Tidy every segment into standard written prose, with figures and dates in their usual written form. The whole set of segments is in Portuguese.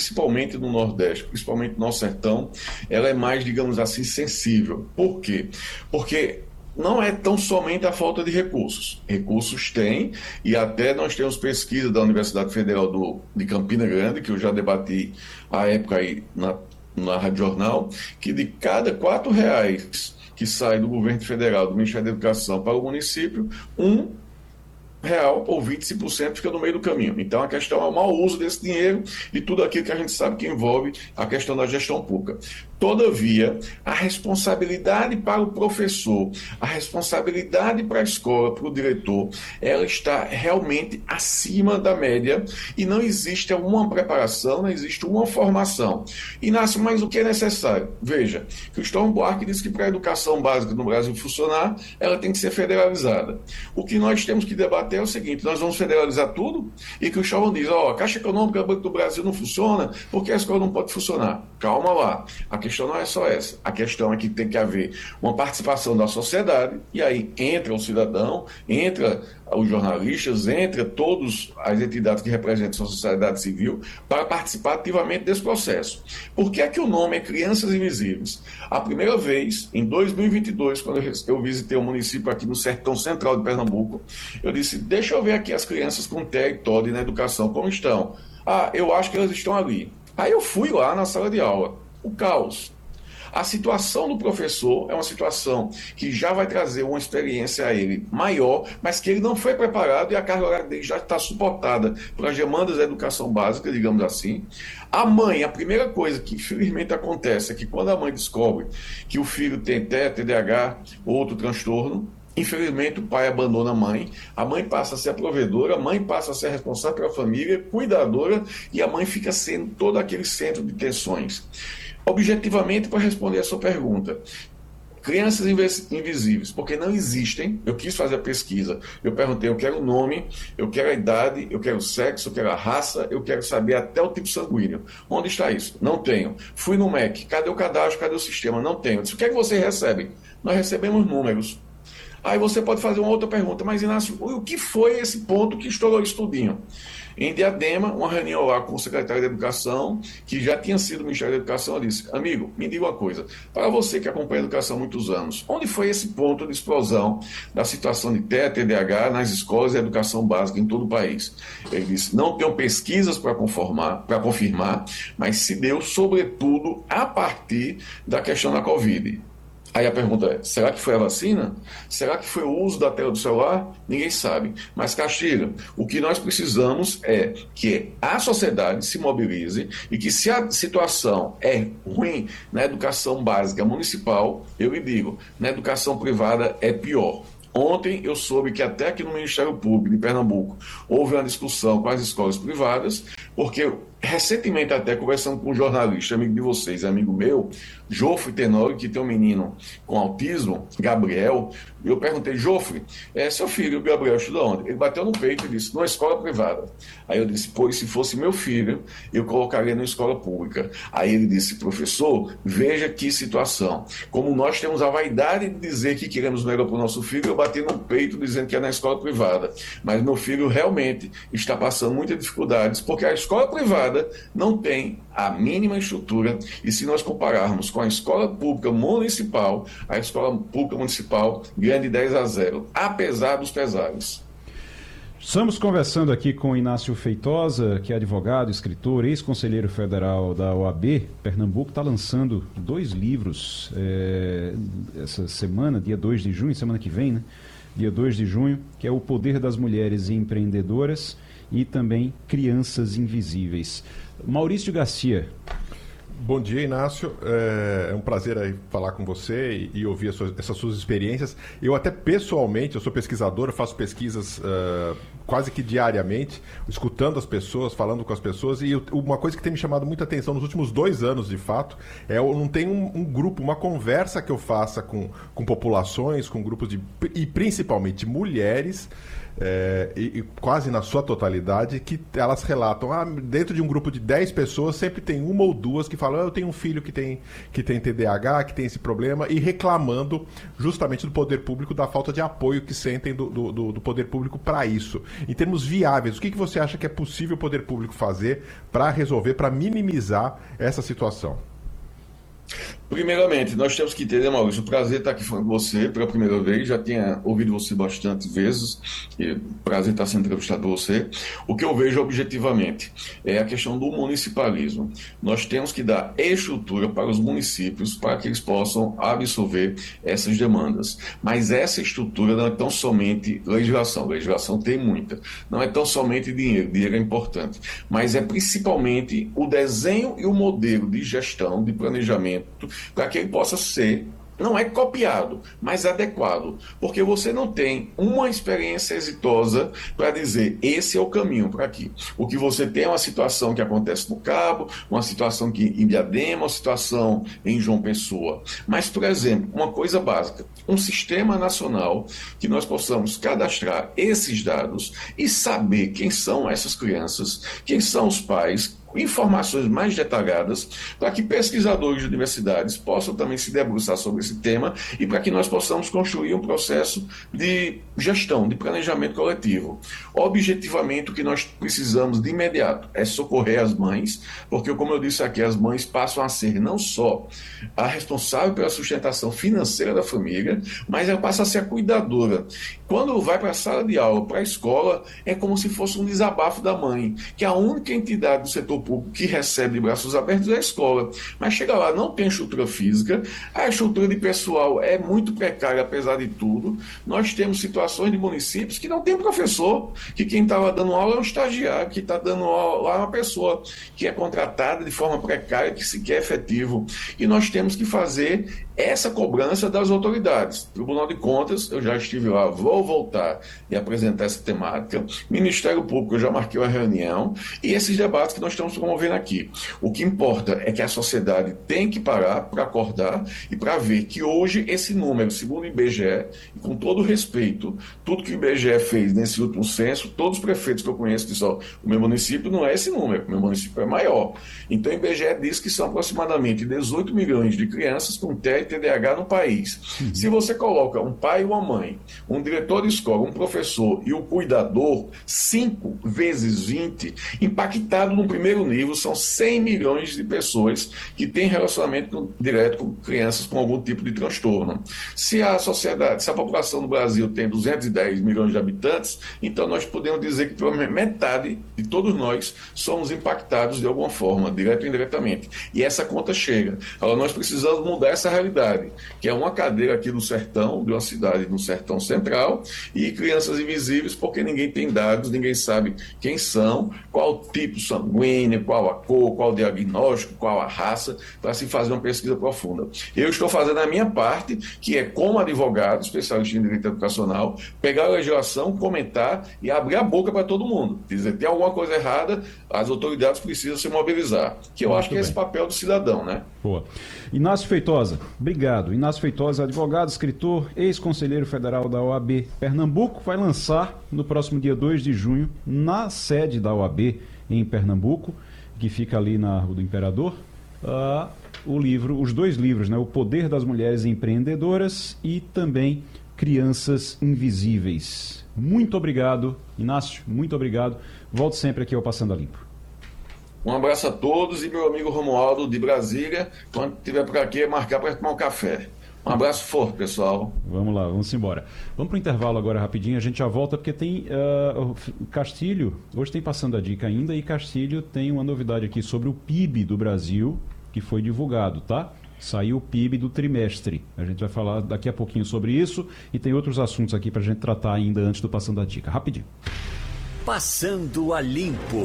principalmente no Nordeste, principalmente no nosso sertão, ela é mais, digamos assim, sensível. Por quê? Porque não é tão somente a falta de recursos. Recursos tem, e até nós temos pesquisa da Universidade Federal de Campina Grande, que eu já debati à época aí na Rádio Jornal, que de cada R$ 4 que sai do governo federal, do Ministério da Educação para o município, R$ 1 ou 25% fica no meio do caminho. Então a questão é o mau uso desse dinheiro e tudo aquilo que a gente sabe que envolve a questão da gestão pública. Todavia, a responsabilidade para o professor, a responsabilidade para a escola, para o diretor, ela está realmente acima da média e não existe uma preparação, não existe uma formação. Inácio, mas o que é necessário? Veja, Cristóvão Buarque disse que para a educação básica no Brasil funcionar, ela tem que ser federalizada. O que nós temos que debater é o seguinte: nós vamos federalizar tudo? E Cristóvão diz, a Caixa Econômica do Brasil não funciona, porque a escola não pode funcionar. Calma lá. A questão não é só essa. A questão é que tem que haver uma participação da sociedade, e aí entra o cidadão, entra os jornalistas, entra todas as entidades que representam a sociedade civil para participar ativamente desse processo. Por que é que o nome é Crianças Invisíveis? A primeira vez, em 2022, quando eu visitei um município aqui no sertão central de Pernambuco, eu disse, deixa eu ver aqui as crianças com TEA e TOD na educação, como estão? Eu acho que elas estão ali. Aí eu fui lá na sala de aula. O caos. A situação do professor é uma situação que já vai trazer uma experiência a ele maior, mas que ele não foi preparado e a carga horária dele já está suportada pelas demandas da educação básica, digamos assim. A mãe, a primeira coisa que infelizmente acontece é que quando a mãe descobre que o filho tem TEA, TDAH ou outro transtorno, infelizmente o pai abandona a mãe passa a ser a provedora, a mãe passa a ser a responsável pela família, cuidadora, e a mãe fica sendo todo aquele centro de tensões. Objetivamente, para responder a sua pergunta, crianças invisíveis, porque não existem. Eu quis fazer a pesquisa, eu perguntei, eu quero o nome, eu quero a idade, eu quero o sexo, eu quero a raça, eu quero saber até o tipo sanguíneo. Onde está isso? Não tenho. Fui no MEC, cadê o cadastro, cadê o sistema? Não tenho. Eu disse, o que é que você recebe? Nós recebemos números. Aí você pode fazer uma outra pergunta, mas Inácio, o que foi esse ponto que estourou isso tudinho? Em Diadema, uma reunião lá com o secretário de Educação, que já tinha sido Ministério da Educação, eu disse, amigo, me diga uma coisa, para você que acompanha a educação há muitos anos, onde foi esse ponto de explosão da situação de TEA, TDAH nas escolas e educação básica em todo o país? Ele disse, não tenho pesquisas para confirmar, mas se deu, sobretudo, a partir da questão da Covid. Aí a pergunta é, será que foi a vacina? Será que foi o uso da tela do celular? Ninguém sabe. Mas, Castilho, o que nós precisamos é que a sociedade se mobilize e que, se a situação é ruim na educação básica municipal, eu lhe digo, na educação privada é pior. Ontem eu soube que até aqui no Ministério Público de Pernambuco houve uma discussão com as escolas privadas, porque recentemente, até conversando com um jornalista, amigo de vocês, amigo meu, Jofre Tenório, que tem um menino com autismo, Gabriel, e eu perguntei, Jofre, seu filho, o Gabriel, estuda onde? Ele bateu no peito e disse, numa escola privada. Aí eu disse, pois se fosse meu filho, eu colocaria na escola pública. Aí ele disse, professor, veja que situação. Como nós temos a vaidade de dizer que queremos melhor para o nosso filho, eu bati no peito dizendo que é na escola privada. Mas meu filho realmente está passando muitas dificuldades, porque a escola privada não tem a mínima estrutura, e se nós compararmos com a escola pública municipal, a escola pública municipal ganha de 10-0, apesar dos pesares. Estamos conversando aqui com Inácio Feitosa, que é advogado, escritor, ex-conselheiro federal da OAB. Pernambuco está lançando 2 livros essa semana, dia 2 de junho, semana que vem, né? Dia 2 de junho, que é O Poder das Mulheres Empreendedoras e também Crianças Invisíveis. Maurício Garcia. Bom dia, Inácio. É um prazer aí falar com você e ouvir essas suas experiências. Eu até pessoalmente, eu sou pesquisador, eu faço pesquisas quase que diariamente, escutando as pessoas, falando com as pessoas, e uma coisa que tem me chamado muita atenção nos últimos 2 anos, de fato, eu não tenho um grupo, uma conversa que eu faça com populações, com grupos e principalmente mulheres, e quase na sua totalidade, que elas relatam, dentro de um grupo de 10 pessoas, sempre tem uma ou duas que falam, eu tenho um filho que tem TDAH, que tem esse problema, e reclamando justamente do poder público, da falta de apoio que sentem do poder público para isso. Em termos viáveis, o que você acha que é possível o poder público fazer para resolver, para minimizar essa situação? Primeiramente, nós temos que entender, Maurício, o prazer estar aqui falando com você pela primeira vez, já tinha ouvido você bastante vezes, e prazer estar sendo entrevistado por você. O que eu vejo objetivamente é a questão do municipalismo. Nós temos que dar estrutura para os municípios para que eles possam absorver essas demandas. Mas essa estrutura não é tão somente legislação tem muita. Não é tão somente dinheiro é importante, mas é principalmente o desenho e o modelo de gestão, de planejamento, para que ele possa ser, não é copiado, mas adequado, porque você não tem uma experiência exitosa para dizer, esse é o caminho para aqui. O que você tem é uma situação que acontece no Cabo, uma situação que em Diadema, uma situação em João Pessoa. Mas, por exemplo, uma coisa básica, um sistema nacional que nós possamos cadastrar esses dados e saber quem são essas crianças, quem são os pais, informações mais detalhadas, para que pesquisadores de universidades possam também se debruçar sobre esse tema e para que nós possamos construir um processo de gestão, de planejamento coletivo. Objetivamente, o que nós precisamos de imediato é socorrer as mães, porque, como eu disse aqui, as mães passam a ser não só a responsável pela sustentação financeira da família, mas ela passa a ser a cuidadora. Quando vai para a sala de aula, para a escola, é como se fosse um desabafo da mãe, que a única entidade do setor público que recebe de braços abertos é a escola. Mas chega lá, não tem estrutura física, a estrutura de pessoal é muito precária, apesar de tudo. Nós temos situações de municípios que não tem professor, que quem estava dando aula é um estagiário, que está dando aula lá é uma pessoa que é contratada de forma precária, que sequer é efetivo. E nós temos que fazer essa cobrança das autoridades. Tribunal de Contas, eu já estive lá, vou voltar e apresentar essa temática. Ministério Público, eu já marquei uma reunião, e esses debates que nós estamos promovendo aqui. O que importa é que a sociedade tem que parar para acordar e para ver que hoje esse número, segundo o IBGE, e com todo respeito, tudo que o IBGE fez nesse último censo, todos os prefeitos que eu conheço dizem, ó, o meu município não é esse número, o meu município é maior. Então o IBGE diz que são aproximadamente 18 milhões de crianças com TEA e TDAH no país. Se você coloca um pai e uma mãe, um diretor de escola, um professor e o cuidador, 5 vezes 20, impactado no primeiro nível, são 100 milhões de pessoas que têm relacionamento direto com crianças com algum tipo de transtorno. Se a sociedade, se a população do Brasil tem 210 milhões de habitantes, então nós podemos dizer que pelo menos metade de todos nós somos impactados de alguma forma, direto ou indiretamente. E essa conta chega. Agora nós precisamos mudar essa realidade, que é uma cadeira aqui no sertão, de uma cidade no sertão central, e crianças invisíveis, porque ninguém tem dados, ninguém sabe quem são, qual tipo sanguíneo, qual a cor, qual o diagnóstico, qual a raça, para se fazer uma pesquisa profunda. Eu estou fazendo a minha parte, que é como advogado, especialista em direito educacional, pegar a legislação, comentar e abrir a boca para todo mundo. Dizer, tem alguma coisa errada, as autoridades precisam se mobilizar. Que eu acho que é esse papel do cidadão, né? Boa. Inácio Feitosa, obrigado. Inácio Feitosa, advogado, escritor, ex-conselheiro federal da OAB Pernambuco, vai lançar no próximo dia 2 de junho, na sede da OAB em Pernambuco, que fica ali na Rua do Imperador, os 2 livros, né? O Poder das Mulheres Empreendedoras e também Crianças Invisíveis. Muito obrigado, Inácio, muito obrigado. Volte sempre aqui ao Passando a Limpo. Um abraço a todos e meu amigo Romualdo de Brasília, quando estiver por aqui, marcar para tomar um café. Um abraço forte, pessoal. Vamos lá, vamos embora. Vamos para o intervalo agora rapidinho, a gente já volta porque tem Castilho, hoje tem Passando a Dica ainda, e Castilho tem uma novidade aqui sobre o PIB do Brasil, que foi divulgado, tá? Saiu o PIB do trimestre. A gente vai falar daqui a pouquinho sobre isso e tem outros assuntos aqui para a gente tratar ainda antes do Passando a Dica. Rapidinho. Passando a Limpo.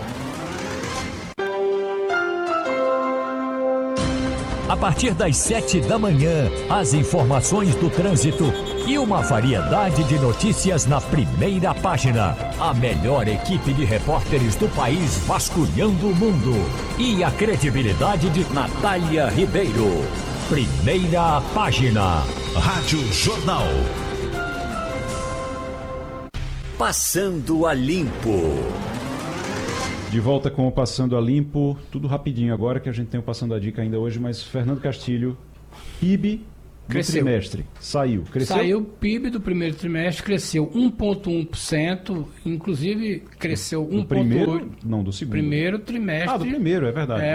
A partir das 7 da manhã, as informações do trânsito e uma variedade de notícias na primeira página. A melhor equipe de repórteres do país vasculhando o mundo. E a credibilidade de Natália Ribeiro. Primeira página. Rádio Jornal. Passando a Limpo. De volta com o Passando a Limpo, tudo rapidinho agora que a gente tem o Passando a Dica ainda hoje, mas Fernando Castilho, PIB do trimestre, cresceu? Saiu o PIB do primeiro trimestre, cresceu 1,1%, inclusive cresceu 1,8%. Não, do segundo. Primeiro trimestre. Do primeiro, é verdade.